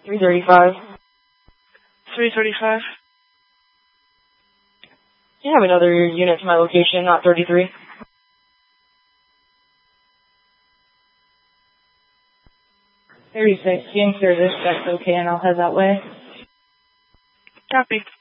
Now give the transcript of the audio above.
335. 335. You have another unit to my location, not 33. 36. Getting clear this, that's okay, and I'll head that way. Copy.